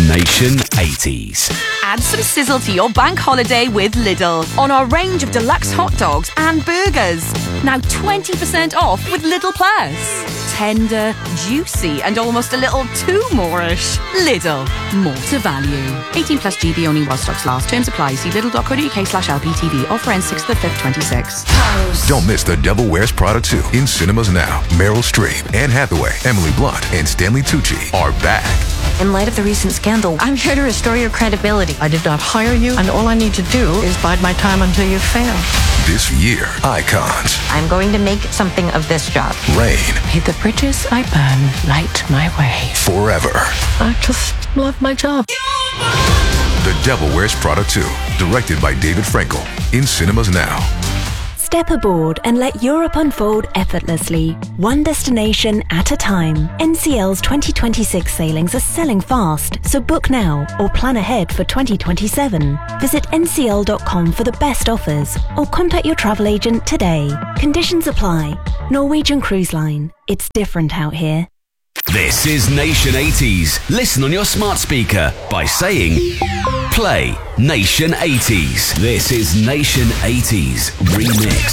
Nation 80s. Add some sizzle to your bank holiday with Lidl on our range of deluxe hot dogs and burgers. Now 20% off with Lidl Plus. Tender, juicy and almost a little too moreish. Lidl, more to value. 18 plus GB only while stocks last. Terms apply. See lidl.co.uk/LPTV. Offer ends 6th of the 5th, 26. Don't miss The Devil Wears Prada 2 in cinemas now. Meryl Streep, Anne Hathaway, Emily Blunt, and Stanley Tucci are back. In light of the recent scandal, I'm here to restore your credibility. I did not hire you, and all I need to do is bide my time until you fail. This year, icons. I'm going to make something of this job. Reign. May the bridges I burn light my way. Forever. I just love my job. The Devil Wears Prada 2, directed by David Frankel, in cinemas now. Step aboard and let Europe unfold effortlessly, one destination at a time. NCL's 2026 sailings are selling fast, so book now or plan ahead for 2027. Visit ncl.com for the best offers or contact your travel agent today. Conditions apply. Norwegian Cruise Line. It's different out here. This is Nation 80s. Listen on your smart speaker by saying Play Nation 80s. This is Nation 80s Remix.